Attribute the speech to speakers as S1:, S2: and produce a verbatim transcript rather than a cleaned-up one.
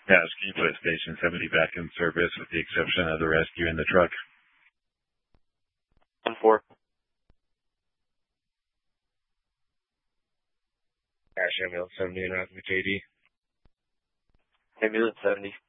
S1: Yes, can you put Station seventy back in service with the exception of the rescue in the truck?
S2: one four.
S3: Dash ambulance seventy and route to J D.
S2: Ambulance seventy.